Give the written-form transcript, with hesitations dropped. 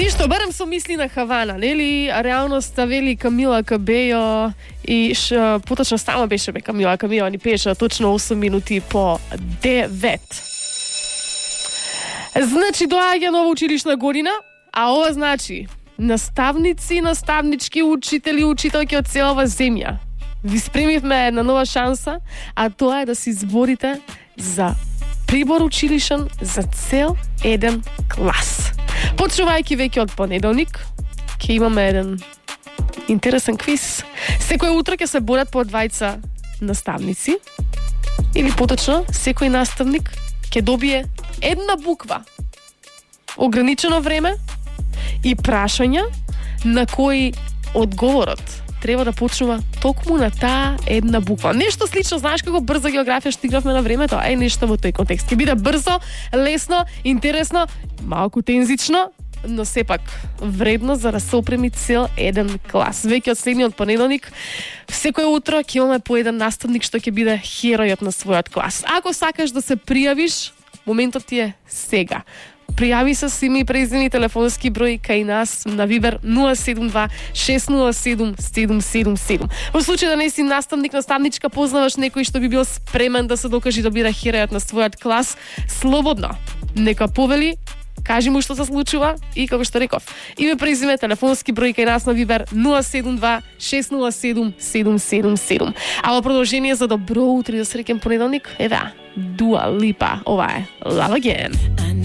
Ништо, барем со мисли на Хавана, нели? Реално ставели Камила Кабејо и поточно само беше Камила Кабејо, ни пеше точно 8 минути по 9. Значи, доаѓа нова училишна година, а ова значи наставници, наставнички, учители, учителки од целава земја. Ви спремивме една нова шанса, а тоа е да се изборите за прибор училишен за цел еден клас. Почнувајќи веќе од понеделник, ќе имаме еден интересен квиз. Секој утро ќе се борат по двајца наставници, или поточно, секој наставник ќе добие една буква, ограничено време и прашања на кои одговорот треба да почнува токму на таа една буква. Нешто слично, знаеш како брза географија што игравме на времето? Нешто во тој контекст. Ќе биде брзо, лесно, интересно, малку тензично, но сепак вредно за да се опреми цел еден клас. Веќе од следниот понеделник, секој утро ќе имаме по еден наставник што ќе биде херојот на својот клас. Ако сакаш да се пријавиш, моментот ти е сега. Пријави се с име и презиме и телефонски број кај нас на Вибер 072 607 777. Во случај да не си наставник, наставничка, познаваш некој што би бил спремен да се докаже да биде херојот на својот клас, слободно нека повели, кажи му што се случува и како што реков, име, презиме, телефонски број кај нас на Вибер 072 607 777. А во продолжение за добро утро и за среќен понеделник, ева, Дуа Липа, ова е Love Again.